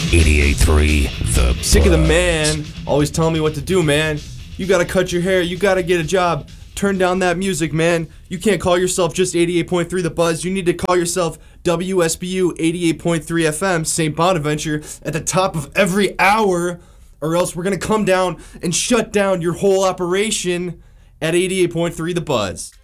88.3 The Sick of the Buzz. man always telling me what to do, man. You gotta cut your hair, you gotta get a job. Turn down that music, man. You can't call yourself just 88.3 The Buzz. You need to call yourself WSBU 88.3 FM, St. Bonaventure, at the top of every hour, or else we're gonna come down and shut down your whole operation at 88.3 The Buzz.